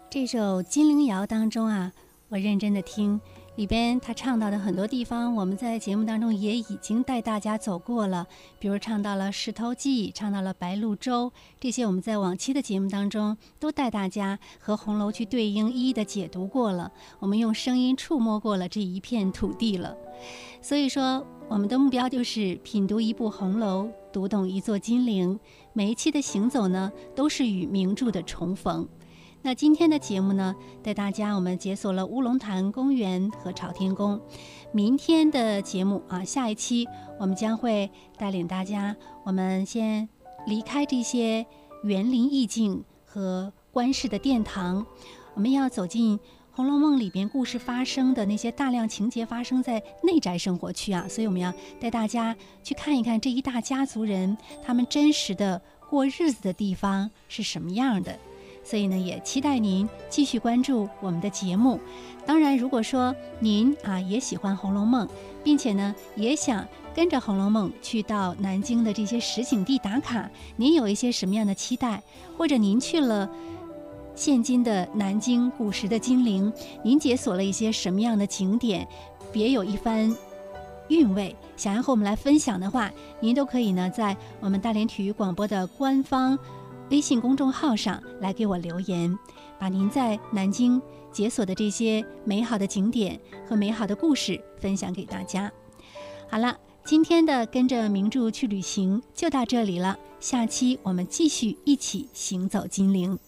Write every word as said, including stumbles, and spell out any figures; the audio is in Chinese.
这首《金陵谣》当中啊，我认真的听，里边他唱到的很多地方，我们在节目当中也已经带大家走过了，比如唱到了石头记，唱到了白鹭洲，这些我们在往期的节目当中都带大家和红楼去对应一一的解读过了，我们用声音触摸过了这一片土地了。所以说我们的目标就是品读一部红楼，读懂一座金陵，每一期的行走呢都是与名著的重逢。那今天的节目呢，带大家我们解锁了乌龙潭公园和朝天宫。明天的节目啊，下一期我们将会带领大家，我们先离开这些园林意境和官式的殿堂，我们要走进《红楼梦》里边故事发生的那些大量情节发生在内宅生活区啊，所以我们要带大家去看一看这一大家族人他们真实的过日子的地方是什么样的。所以呢，也期待您继续关注我们的节目。当然，如果说您啊也喜欢《红楼梦》，并且呢也想跟着《红楼梦》去到南京的这些实景地打卡，您有一些什么样的期待？或者您去了现今的南京古时的金陵，您解锁了一些什么样的景点，别有一番韵味，想要和我们来分享的话，您都可以呢在我们大连体育广播的官方微信公众号上来给我留言，把您在南京解锁的这些美好的景点和美好的故事分享给大家。好了，今天的跟着名著去旅行就到这里了，下期我们继续一起行走金陵。